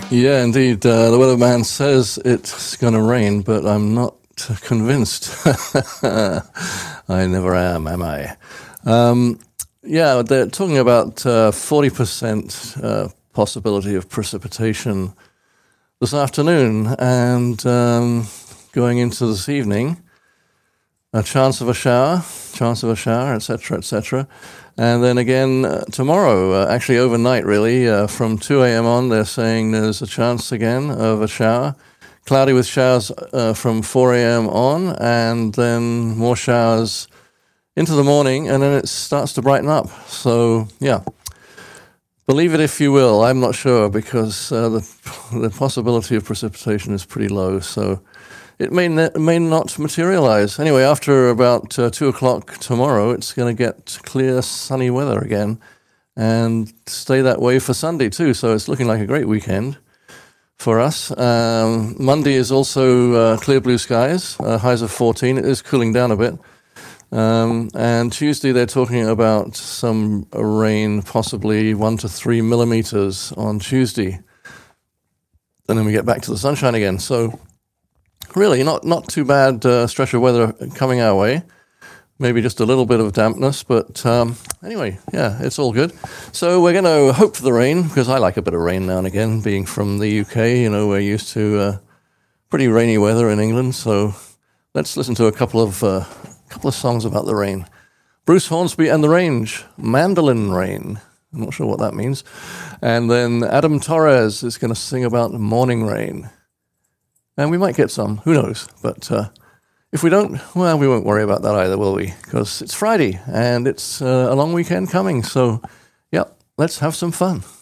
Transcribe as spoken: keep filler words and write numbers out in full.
Yeah, indeed. Uh, the weatherman says it's going to rain, but I'm not convinced. I never am, am I? Um, yeah, they're talking about uh, forty percent uh, possibility of precipitation this afternoon, and um, going into this evening, a chance of a shower, chance of a shower, et cetera, et cetera. And then again uh, tomorrow, uh, actually overnight really, uh, from two a.m. on, they're saying there's a chance again of a shower. Cloudy with showers uh, from four a.m. on, and then more showers into the morning, and then it starts to brighten up. So, yeah, believe it if you will. I'm not sure, because uh, the, the possibility of precipitation is pretty low, so it may ne- may not materialize. Anyway, after about uh, two o'clock tomorrow, it's going to get clear, sunny weather again, and stay that way for Sunday too. So it's looking like a great weekend for us. Um, Monday is also uh, clear blue skies, uh, highs of fourteen. It is cooling down a bit. Um, and Tuesday, they're talking about some rain, possibly one to three millimeters on Tuesday. And then we get back to the sunshine again. So really, not not too bad uh, stretch of weather coming our way. Maybe just a little bit of dampness, but um, anyway, yeah, it's all good. So we're going to hope for the rain, because I like a bit of rain now and again. Being from the U K, you know, we're used to uh, pretty rainy weather in England. So let's listen to a couple of uh, couple of songs about the rain. Bruce Hornsby and the Range, Mandolin Rain. I'm not sure what that means. And then Adam Torres is going to sing about morning rain. And we might get some, who knows? But uh, if we don't, well, we won't worry about that either, will we? Because it's Friday, and it's uh, a long weekend coming. So, yeah, let's have some fun.